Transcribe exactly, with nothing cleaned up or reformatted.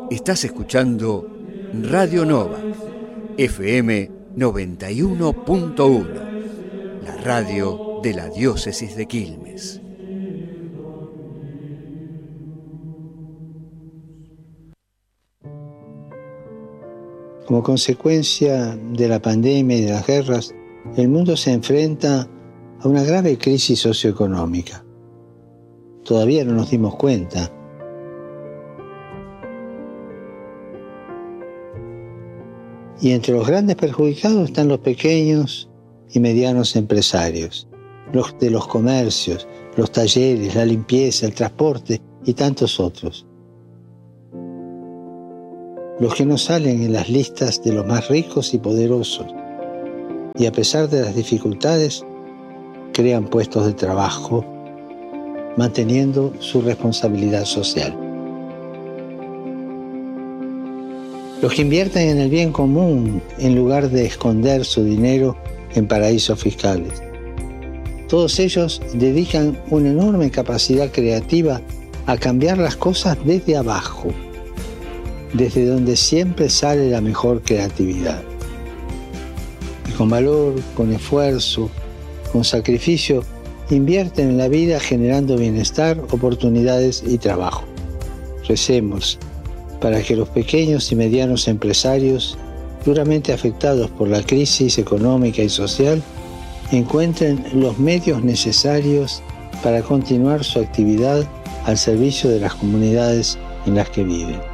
Estás escuchando Radio Nova, F M noventa y uno punto uno, la radio de la diócesis de Quilmes. Como consecuencia de la pandemia y de las guerras, el mundo se enfrenta a una grave crisis socioeconómica. Todavía no nos dimos cuenta. Y entre los grandes perjudicados están los pequeños y medianos empresarios, los de los comercios, los talleres, la limpieza, el transporte y tantos otros. Los que no salen en las listas de los más ricos y poderosos, y a pesar de las dificultades, crean puestos de trabajo, manteniendo su responsabilidad social. Los que invierten en el bien común en lugar de esconder su dinero en paraísos fiscales. Todos ellos dedican una enorme capacidad creativa a cambiar las cosas desde abajo, desde donde siempre sale la mejor creatividad. Y con valor, con esfuerzo, con sacrificio, invierten en la vida generando bienestar, oportunidades y trabajo. Recemos para que los pequeños y medianos empresarios, duramente afectados por la crisis económica y social, encuentren los medios necesarios para continuar su actividad al servicio de las comunidades en las que viven.